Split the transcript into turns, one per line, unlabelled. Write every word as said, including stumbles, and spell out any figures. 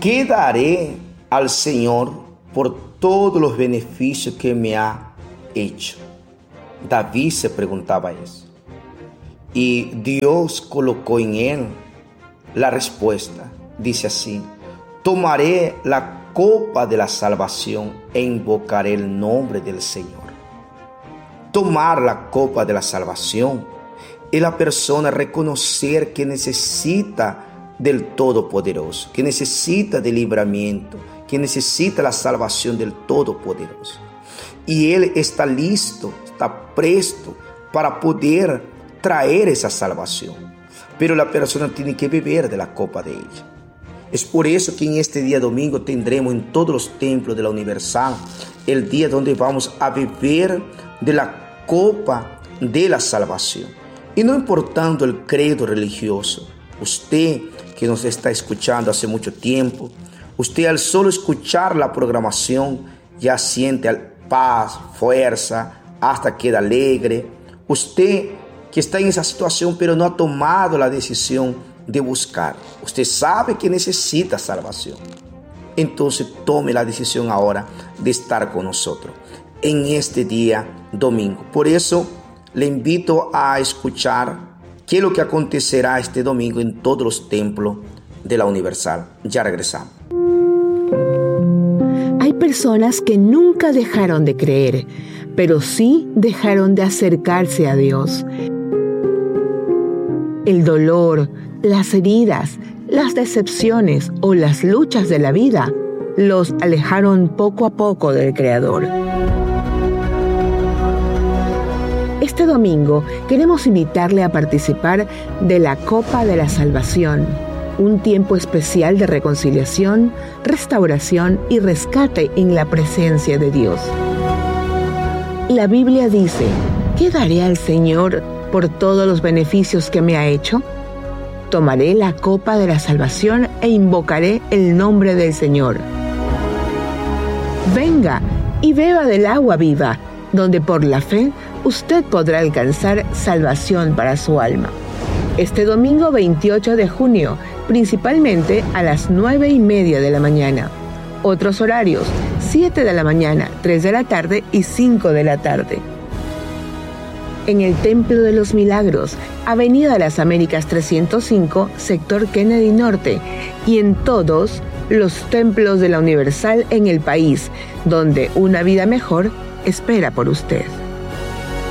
¿qué daré al Señor por todos los beneficios que me ha hecho? David se preguntaba eso. Y Dios colocó en él la respuesta. Dice así: tomaré la copa de la salvación e invocaré el nombre del Señor. Tomar la copa de la salvación es la persona reconocer que necesita del Todopoderoso, que necesita del libramiento, que necesita la salvación del Todopoderoso. Y Él está listo, está presto para poder traer esa salvación. Pero la persona tiene que beber de la copa de ella. Es por eso que en este día domingo tendremos en todos los templos de la Universal el día donde vamos a beber de la copa de la salvación. Y no importando el credo religioso, usted que nos está escuchando hace mucho tiempo, usted al solo escuchar la programación ya siente paz, fuerza, hasta queda alegre. Usted que está en esa situación pero no ha tomado la decisión de buscar, usted sabe que necesita salvación, entonces tome la decisión ahora de estar con nosotros en este día domingo. Por eso le invito a escuchar qué es lo que acontecerá este domingo en todos los templos de la Universal. Ya regresamos.
Hay personas que nunca dejaron de creer, pero sí dejaron de acercarse a Dios. El dolor, las heridas, las decepciones o las luchas de la vida los alejaron poco a poco del Creador. Este domingo queremos invitarle a participar de la Copa de la Salvación, un tiempo especial de reconciliación, restauración y rescate en la presencia de Dios. La Biblia dice: ¿qué daré al Señor por todos los beneficios que me ha hecho? Tomaré la copa de la salvación e invocaré el nombre del Señor. Venga y beba del agua viva, donde por la fe usted podrá alcanzar salvación para su alma. Este domingo veintiocho de junio, principalmente a las nueve y media de la mañana. Otros horarios: siete de la mañana, tres de la tarde y cinco de la tarde. En el Templo de los Milagros, Avenida Las Américas trescientos cinco, sector Kennedy Norte, y en todos los templos de la Universal en el país, donde una vida mejor espera por usted.